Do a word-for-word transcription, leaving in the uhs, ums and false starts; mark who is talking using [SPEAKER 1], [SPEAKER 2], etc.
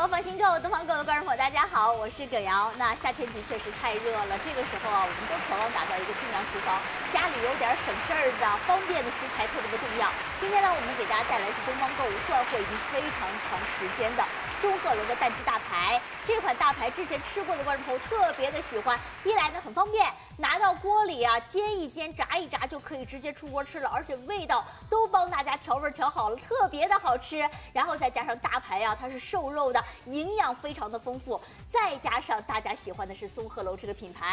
[SPEAKER 1] 购放心购，东方购的观众朋友，大家好，我是耿瑶。那夏天的确是太热了，这个时候啊，我们都渴望打造一个清凉厨房，家里有点省事儿的、方便的食材特别的重要。今天呢，我们给大家带来是东方购物断货已经非常长时间的松鹤楼的蛋汁大排。这款大排之前吃过的观众朋友特别的喜欢，一来呢很方便，拿到锅里啊煎一煎、炸一炸就可以直接出锅吃了，而且味道都帮大家调味调好了，特别的好吃。然后再加上大排啊，它是瘦肉的，营养非常的丰富，再加上大家喜欢的是松鹤楼这个品牌。